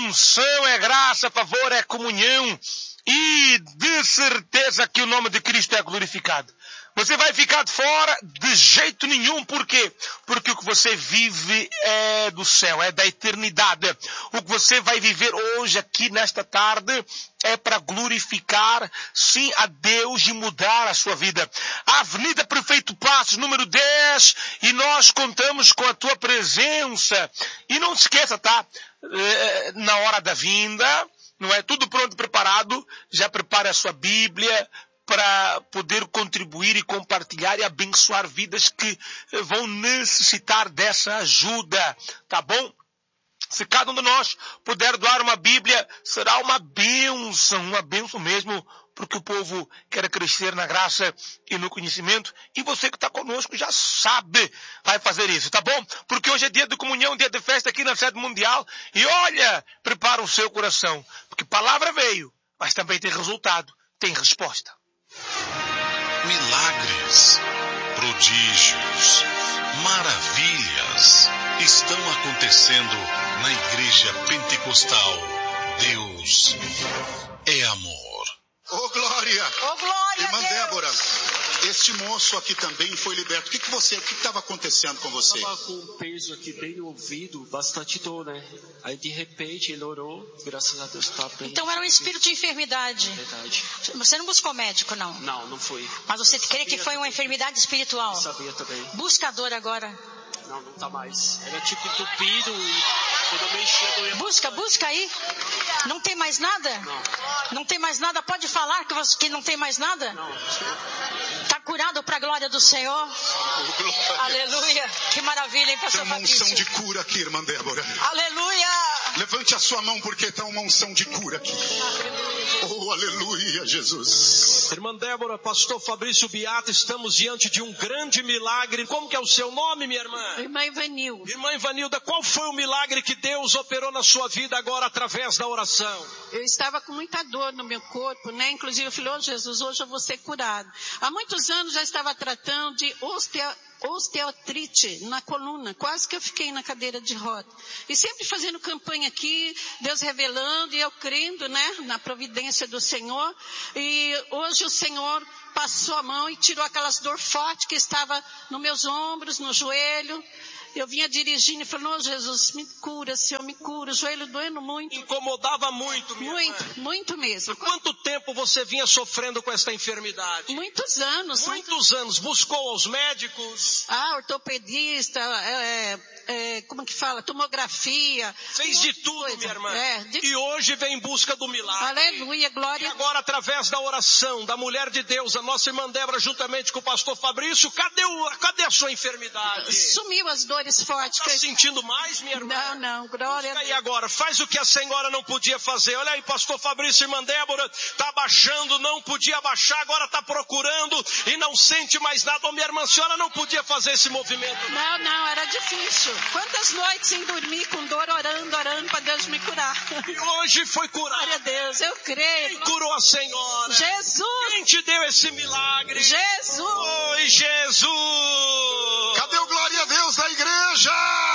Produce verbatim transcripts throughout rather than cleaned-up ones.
unção, é graça, é favor, é comunhão. E de certeza que o nome de Cristo é glorificado. Você vai ficar de fora de jeito nenhum. Por quê? Porque o que você vive é do céu, é da eternidade. O que você vai viver hoje aqui nesta tarde é para glorificar, sim, a Deus e mudar a sua vida. A Avenida Prefeito Passos, número dez, e nós contamos com a tua presença. E não se esqueça, tá? Na hora da vinda, não é? Tudo pronto, preparado. Já prepare a sua Bíblia para poder contribuir e compartilhar e abençoar vidas que vão necessitar dessa ajuda, tá bom? Se cada um de nós puder doar uma Bíblia, será uma bênção, uma bênção mesmo, porque o povo quer crescer na graça e no conhecimento. E você que está conosco já sabe, vai fazer isso, tá bom? Porque hoje é dia de comunhão, dia de festa aqui na sede mundial. E olha, prepara o seu coração, porque palavra veio, mas também tem resultado, tem resposta. Milagres, prodígios, maravilhas estão acontecendo na Igreja Pentecostal. Deus é amor. Ô oh, glória! Ô oh, glória! Irmã Débora, este moço aqui também foi liberto. O que que você, o que estava acontecendo com você? Eu estava com um peso aqui bem no ouvido, bastante dor, né? Aí de repente ele orou, graças a Deus está bem. Então era um espírito de enfermidade. Verdade. Você não buscou médico, não? Não, não fui. Mas você crê que foi uma enfermidade espiritual? Eu sabia também. Busca a dor agora. Não, não tá mais. Era tipo entupido e quando eu mexia doía. Busca, busca aí. Não tem mais nada? Não. Não tem mais nada? Pode falar que, você, que não tem mais nada? Não. Está curado para a glória do Senhor? Oh, aleluia. Que maravilha, hein, pastor Fabrício? Tem uma unção Fabrício. de cura aqui, irmã Débora. Aleluia. Levante a sua mão porque está uma unção de cura aqui. Oh, aleluia, Jesus. Irmã Débora, pastor Fabrício Beata, estamos diante de um grande milagre. Como que é o seu nome, minha irmã? Irmã Ivanilda. Irmã Ivanilda, qual foi o milagre que Deus operou na sua vida agora através da oração? Eu estava com muita dor no meu corpo, né? Inclusive eu falei, ô oh, Jesus, hoje eu vou ser curado. Há muitos anos já estava tratando de osteo, osteoartrite na coluna. Quase que eu fiquei na cadeira de roda. E sempre fazendo campanha aqui, Deus revelando e eu crendo, né? Na providência do Senhor. E hoje o Senhor passou a mão e tirou aquelas dor forte que estava nos meus ombros, no joelho. Eu vinha dirigindo e falei, não, Jesus, me cura, Senhor, me cura. O joelho doendo muito. Incomodava muito, minha Muito, irmã. muito mesmo. Por quanto tempo você vinha sofrendo com esta enfermidade? Muitos anos. Muitos anos. Buscou aos médicos? Ah, ortopedista, é, é, como que fala? Tomografia. Fez de tudo, coisa. minha irmã. É, de... E hoje vem em busca do milagre. Aleluia, glória. E agora, através da oração da mulher de Deus, a nossa irmã Débora, juntamente com o pastor Fabrício, cadê, o, cadê a sua enfermidade? Sumiu as dores fortes. Está que eu... sentindo mais, minha irmã? Não, não, glória. Busca aí agora, faz o que a senhora não podia fazer. Olha aí, pastor Fabrício e irmã Débora, está abaixando, não podia abaixar, agora está procurando e não sente mais nada. Ô, minha irmã, a senhora não podia fazer esse movimento. Não, não, era difícil. Quantas noites sem dormir, com dor, orando, orando para Deus me curar. E hoje foi curado. Glória a Deus, eu creio. Quem curou a senhora? Jesus. Quem te deu esse milagre? Jesus. Oi, Jesus. Cadê o glória a Deus da igreja?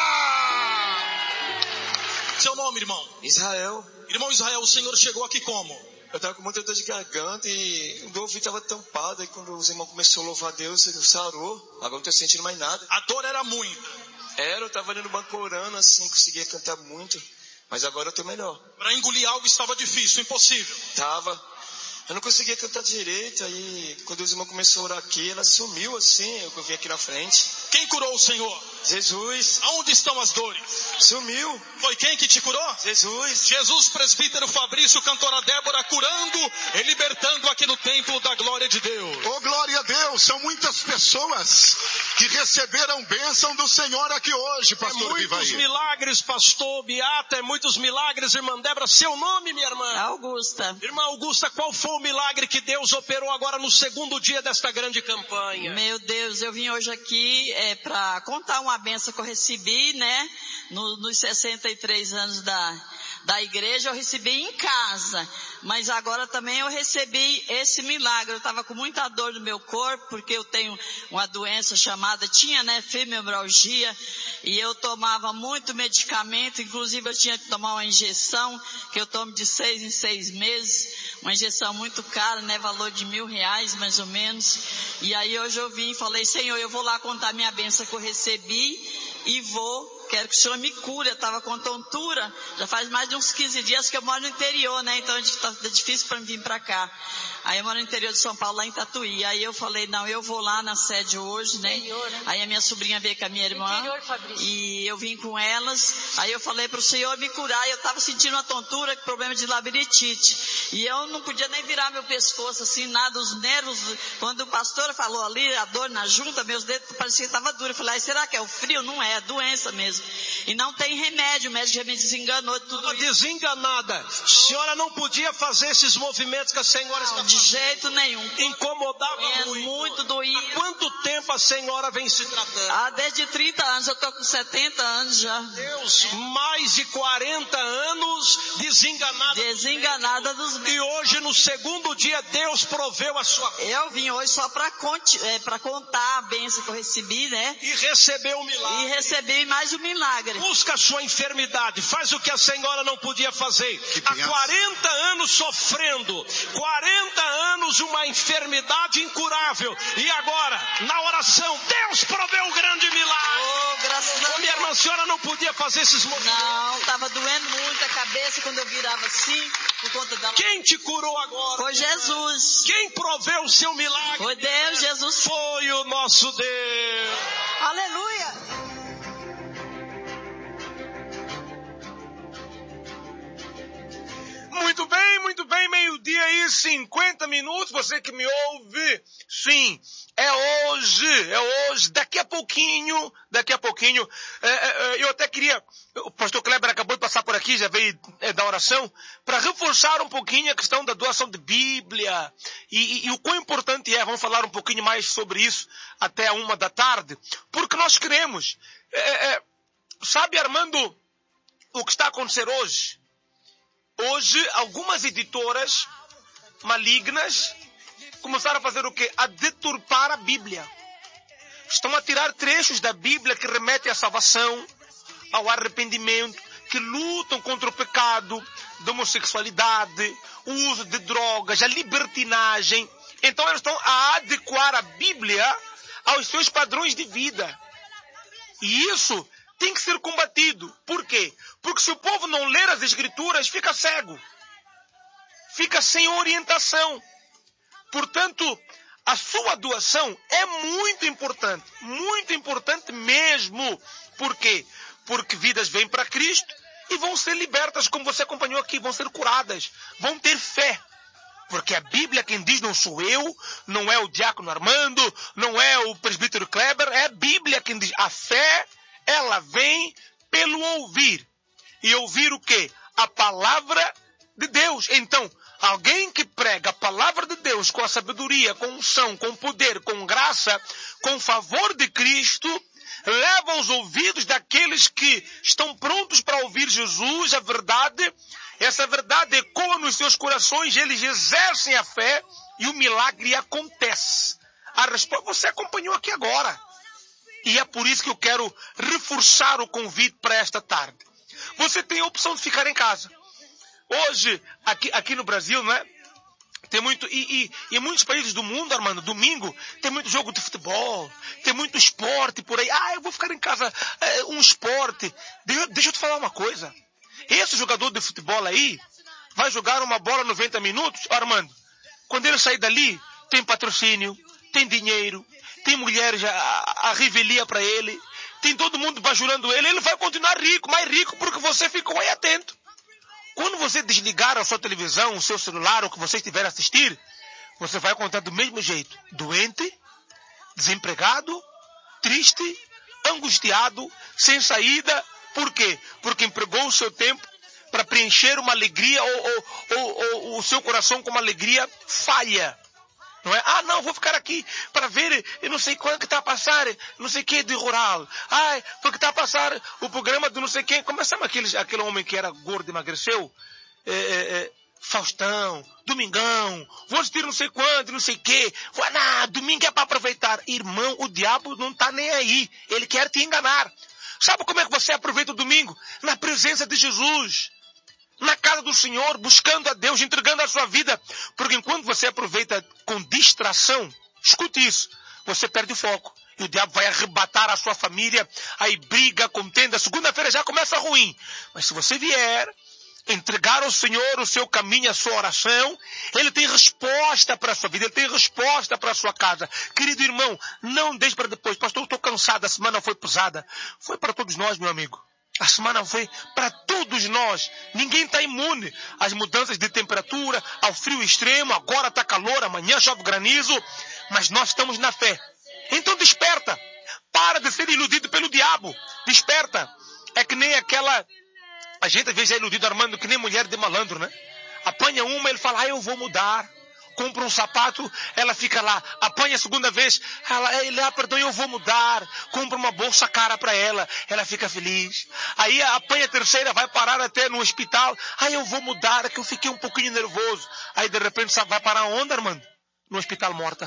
Seu nome, irmão? Israel. Irmão Israel, o senhor chegou aqui como? Eu estava com muita dor de garganta e o meu ouvido estava tampado. E quando os irmãos começaram a louvar a Deus, ele sarou. Agora não estou sentindo mais nada. A dor era muita? Era, eu estava ali no banco orando assim, conseguia cantar muito. Mas agora eu estou melhor. Para engolir algo estava difícil, impossível? Tava. Eu não conseguia cantar direito, aí quando os irmãos começaram a orar aqui, ela sumiu assim, eu vim aqui na frente. Quem curou o Senhor? Jesus. Aonde estão as dores? Sumiu. Foi quem que te curou? Jesus. Jesus, presbítero Fabrício, cantora Débora, curando e libertando aqui no templo da glória de Deus. Oh, glória a Deus, são muitas pessoas que receberam bênção do Senhor aqui hoje, pastor é muitos Vivaí. milagres, pastor Beata, é muitos milagres, irmã Débora. Seu nome, minha irmã? Augusta. Irmã Augusta, qual foi o milagre que Deus operou agora no segundo dia desta grande campanha? Meu Deus, eu vim hoje aqui é, para contar uma benção que eu recebi, né? No, nos sessenta e três anos da, da igreja, eu recebi em casa. Mas agora também eu recebi esse milagre. Eu estava com muita dor no meu corpo, porque eu tenho uma doença chamada, tinha, né, fibromialgia, e eu tomava muito medicamento, inclusive eu tinha que tomar uma injeção, que eu tomo de seis em seis meses, uma injeção muito cara, né, valor de mil reais mais ou menos. E aí hoje eu vim e falei, Senhor, eu vou lá contar minha bênção que eu recebi e vou, quero que o Senhor me cure. Eu estava com tontura, já faz mais de uns quinze dias que eu moro no interior, né, então é difícil para mim vir para cá. Aí eu moro no interior de São Paulo, lá em Tatuí. Aí eu falei, não, eu vou lá na sede hoje, né? Interior, né? Aí a minha sobrinha veio com a minha irmã. Interior, e eu vim com elas. Aí eu falei para o Senhor me curar. E eu estava sentindo uma tontura, problema de labirintite. E eu não podia nem virar meu pescoço, assim, nada, os nervos. Quando o pastor falou ali, a dor na junta, meus dedos pareciam que estavam duros. Eu falei, será que é o frio? Não é, é doença mesmo. E não tem remédio, o médico já me desenganou de tudo isso. Desenganada. A senhora não podia fazer esses movimentos que a senhora está fazendo. De jeito nenhum. Incomodava é muito. muito doído. Há quanto tempo a senhora vem se tratando? Ah, desde trinta anos, eu tô com setenta anos já. Deus, mais de quarenta anos desenganada. Desenganada dos médicos. E hoje, no segundo dia, Deus proveu a sua cura. Eu vim hoje só para é, para contar a bênção que eu recebi, né? E recebeu o milagre. E recebi mais um milagre. Busca a sua enfermidade, faz o que a senhora não podia fazer. Há quarenta anos sofrendo, quarenta anos uma enfermidade incurável. E agora, na oração, Deus proveu um grande milagre. Oh, graças a Deus. Minha irmã, a senhora não podia fazer esses movimentos. Não, estava doendo muito a cabeça quando eu virava assim, por conta da... Quem te curou agora? Foi Jesus. Quem proveu o seu milagre? Foi Deus, Jesus. Foi o nosso Deus. Aleluia. Muito bem, muito bem, meio-dia e cinquenta minutos, você que me ouve, sim, é hoje, é hoje, daqui a pouquinho, daqui a pouquinho, é, é, eu até queria, o pastor Kleber acabou de passar por aqui, já veio é, da oração, para reforçar um pouquinho a questão da doação de Bíblia, e, e, e o quão importante é, vamos falar um pouquinho mais sobre isso até a uma da tarde, porque nós queremos, é, é, sabe, Armando, o que está a acontecer hoje? Hoje, algumas editoras malignas começaram a fazer o quê? A deturpar a Bíblia. Estão a tirar trechos da Bíblia que remetem à salvação, ao arrependimento, que lutam contra o pecado, da homossexualidade, o uso de drogas, a libertinagem. Então, elas estão a adequar a Bíblia aos seus padrões de vida. E isso tem que ser combatido. Por quê? Porque se o povo não ler as Escrituras, fica cego. Fica sem orientação. Portanto, a sua doação é muito importante. Muito importante mesmo. Por quê? Porque vidas vêm para Cristo e vão ser libertas, como você acompanhou aqui, vão ser curadas. Vão ter fé. Porque a Bíblia, quem diz não sou eu, não é o diácono Armando, não é o presbítero Kleber, é a Bíblia quem diz. A fé, ela vem pelo ouvir. E ouvir o quê? A palavra de Deus. Então, alguém que prega a palavra de Deus com a sabedoria, com unção, com poder, com graça, com favor de Cristo, leva aos ouvidos daqueles que estão prontos para ouvir Jesus, a verdade. Essa verdade ecoa nos seus corações, eles exercem a fé e o milagre acontece. A resposta você acompanhou aqui agora. E é por isso que eu quero reforçar o convite para esta tarde. Você tem a opção de ficar em casa. Hoje, aqui, aqui no Brasil, não é? Tem muito, e, e, e em muitos países do mundo, Armando, domingo, tem muito jogo de futebol, tem muito esporte por aí. Ah, eu vou ficar em casa, é, um esporte. Deixa, deixa eu te falar uma coisa. Esse jogador de futebol aí vai jogar uma bola noventa minutos, Armando. Quando ele sair dali, tem patrocínio, tem dinheiro, tem mulheres a, a revelia para ele, tem todo mundo bajulando ele, ele vai continuar rico, mais rico, porque você ficou aí atento. Quando você desligar a sua televisão, o seu celular, ou o que você estiver a assistir, você vai contar do mesmo jeito. Doente, desempregado, triste, angustiado, sem saída. Por quê? Porque empregou o seu tempo para preencher uma alegria ou, ou, ou, ou o seu coração com uma alegria falha. Não é? Ah, não, vou ficar aqui para ver, eu não sei quando que está a passar, não sei o que de rural. Ai, porque está a passar o programa do não sei quem. Como é que aquele, aquele homem que era gordo e emagreceu? É, é, é, Faustão, Domingão, vou assistir não sei quando, não sei o que. Vou, não, domingo é para aproveitar. Irmão, o diabo não está nem aí. Ele quer te enganar. Sabe como é que você aproveita o domingo? Na presença de Jesus. Na casa do Senhor, buscando a Deus, entregando a sua vida. Porque enquanto você aproveita com distração, escute isso, você perde o foco. E o diabo vai arrebatar a sua família, aí briga, contenda. Segunda-feira já começa ruim. Mas se você vier entregar ao Senhor o seu caminho, a sua oração, Ele tem resposta para a sua vida, Ele tem resposta para a sua casa. Querido irmão, não deixe para depois. Pastor, eu estou cansado, a semana foi pesada. Foi para todos nós, meu amigo. A semana foi para todos nós. Ninguém está imune às mudanças de temperatura, ao frio extremo. Agora está calor, amanhã chove granizo. Mas nós estamos na fé. Então desperta. Para de ser iludido pelo diabo. Desperta. É que nem aquela... A gente às vezes é iludido, Armando, que nem mulher de malandro, né? Apanha uma, ele fala, ah, eu vou mudar. Compra um sapato, ela fica lá. Apanha a segunda vez, ela, ele, ah, perdão, eu vou mudar. Compra uma bolsa cara para ela, ela fica feliz. Aí apanha a terceira, vai parar até no hospital. Ah, eu vou mudar, é que eu fiquei um pouquinho nervoso. Aí de repente, sabe, vai parar onde, Armando? No hospital morta.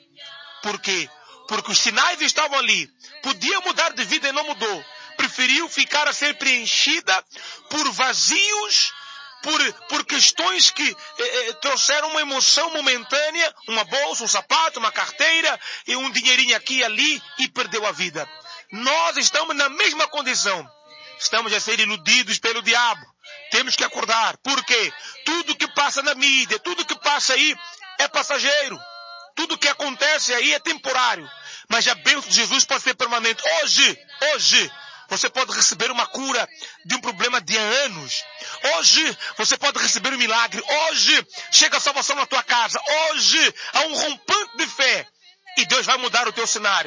Por quê? Porque os sinais estavam ali. Podia mudar de vida e não mudou. Preferiu ficar a ser preenchida por vazios, por, por questões que eh, trouxeram uma emoção momentânea, uma bolsa, um sapato, uma carteira, e um dinheirinho aqui e ali, e perdeu a vida. Nós estamos na mesma condição. Estamos a ser iludidos pelo diabo. Temos que acordar. Por quê? Tudo que passa na mídia, tudo que passa aí é passageiro. Tudo que acontece aí é temporário. Mas a bênção de Jesus pode ser permanente. Hoje, hoje, você pode receber uma cura de um problema de anos. Hoje, você pode receber um milagre. Hoje, chega a salvação na tua casa. Hoje, há um rompante de fé. E Deus vai mudar o teu cenário.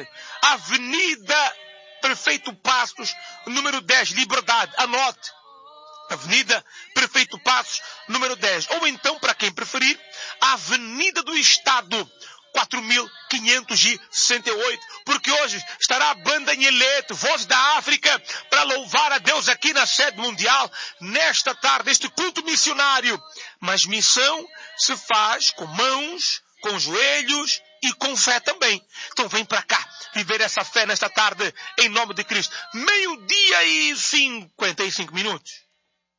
Avenida Prefeito Passos, número dez, Liberdade. Anote. Avenida Prefeito Passos, número dez. Ou então, para quem preferir, Avenida do Estado, quatro mil quinhentos e sessenta e oito, porque hoje estará a banda Nheleto, Voz da África, para louvar a Deus aqui na sede mundial, nesta tarde, este culto missionário. Mas missão se faz com mãos, com joelhos e com fé também. Então vem para cá, viver essa fé nesta tarde, em nome de Cristo. Meio-dia e cinquenta e cinco minutos.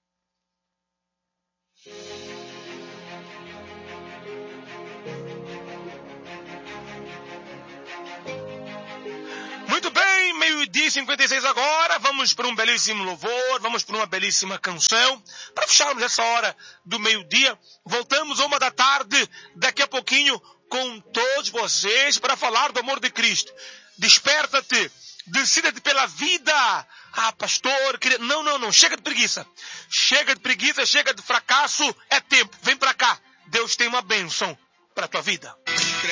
Muito bem, meio-dia e cinquenta e seis agora, vamos para um belíssimo louvor, vamos para uma belíssima canção, para fecharmos essa hora do meio-dia. Voltamos a uma da tarde, daqui a pouquinho, com todos vocês, para falar do amor de Cristo. Desperta-te, decida-te pela vida. Ah, pastor, queria... não, não, não, chega de preguiça. Chega de preguiça, chega de fracasso, é tempo, vem para cá. Deus tem uma bênção para a tua vida.